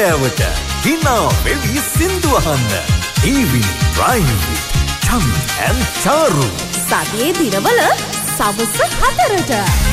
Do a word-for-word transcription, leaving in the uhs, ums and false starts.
කෑවට hina වෙවි සින්දු අහන්න ඊවි රයින් චම් ඇන් චාරු සතියේ දිනවල සවස් හතරට